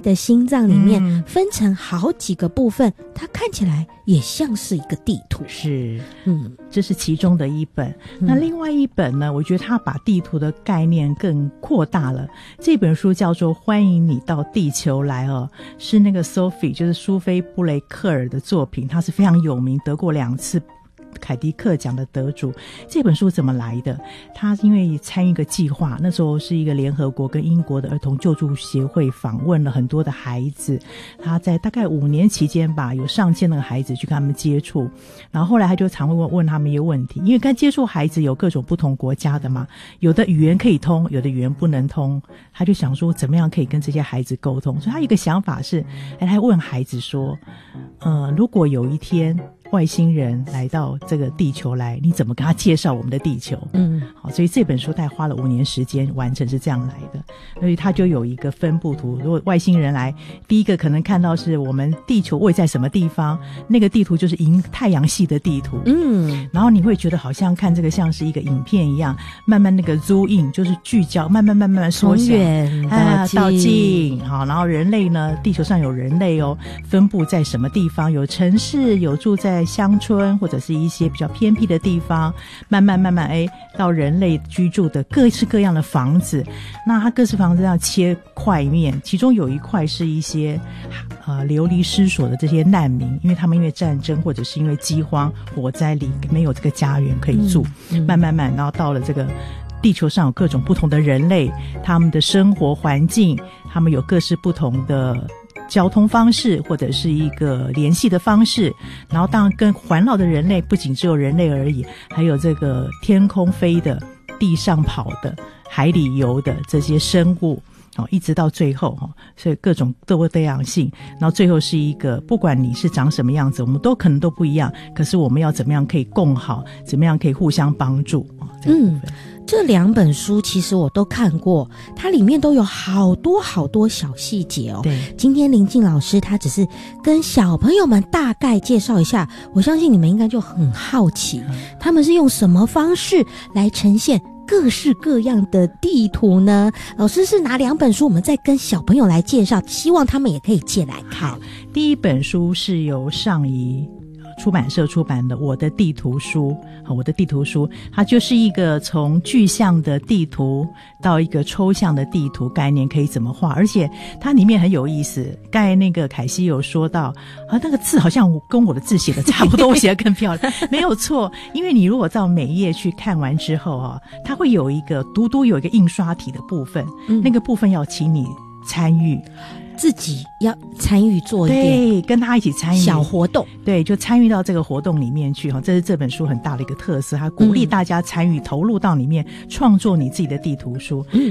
的心脏里面分成好几个部分，它看起来也像是一个地图。 是，这是其中的一本。那另外一本呢，我觉得它把地图的概念更扩大了。这本书叫做《欢迎你到地球来》哦，是那个 Sophie， 就是苏菲布雷克尔的作品，它是非常有名，得过2次凯迪克奖的得主。这本书怎么来的？他因为参与一个计划，那时候是一个联合国跟英国的儿童救助协会访问了很多的孩子，他在大概5年期间吧，有上千的孩子去跟他们接触，然后后来他就常会问他们一个问题，因为跟接触孩子有各种不同国家的嘛，有的语言可以通，有的语言不能通，他就想说怎么样可以跟这些孩子沟通。所以他有一个想法是，他问孩子说如果有一天外星人来到这个地球来，你怎么跟他介绍我们的地球？好，所以这本书他花了5年时间完成，是这样来的。所以他就有一个分布图，如果外星人来，第一个可能看到是我们地球位在什么地方，那个地图就是太阳系的地图。然后你会觉得好像看这个像是一个影片一样，慢慢那个 zoom in 就是聚焦，慢慢缩小， 从远到近。好，然后人类呢，地球上有人类哦，分布在什么地方？有城市，有住在乡村或者是一些比较偏僻的地方，慢慢到人类居住的各式各样的房子。那它各式房子要切块面，其中有一块是一些流离失所的这些难民，因为他们因为战争或者是因为饥荒火灾里没有这个家园可以住，慢慢然后到了这个地球上有各种不同的人类，他们的生活环境，他们有各式不同的交通方式或者是一个联系的方式，然后当然跟环绕的人类不仅只有人类而已，还有这个天空飞的、地上跑的、海里游的这些生物，一直到最后，所以各种多样性，然后最后是一个不管你是长什么样子，我们都可能都不一样，可是我们要怎么样可以共好，怎么样可以互相帮助这个部分。 这2本书其实我都看过，它里面都有好多小细节哦。 对， 今天林静老师他只是跟小朋友们大概介绍一下，我相信你们应该就很好奇，他们是用什么方式来呈现各式各样的地图呢？老师是拿2本书，我们再跟小朋友来介绍，希望他们也可以借来看。 好，第一本书是由上仪出版社出版的《我的地图书》。我的地图书它就是一个从具象的地图到一个抽象的地图概念可以怎么画，而且它里面很有意思。刚才那个凯西有说到那个字好像跟我的字写的差不多，我写的更漂亮。没有错，因为你如果到每一页去看完之后它会有一个有一个印刷体的部分，那个部分要请你参与， 自己要参与做一点， 对，跟他一起参与小活动， 对，就参与到这个活动里面去。这是这本书很大的一个特色，它鼓励大家参与投入到里面，创作你自己的地图书。